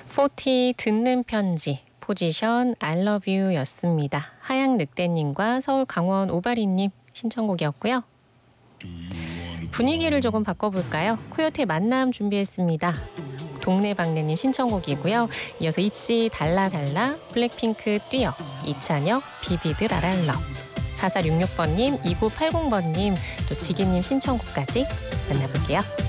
포티 듣는 편지 포지션 I love you 였습니다. 하양 늑대님과 서울 강원 오바리님 신청곡이었고요. 분위기를 조금 바꿔볼까요? 코요태 만남 준비했습니다. 동네방네님 신청곡이고요. 이어서 있지 달라 블랙핑크 뛰어 이찬혁 비비드 라랄러 4466번님 2980번님 또 지기님 신청곡까지 만나볼게요.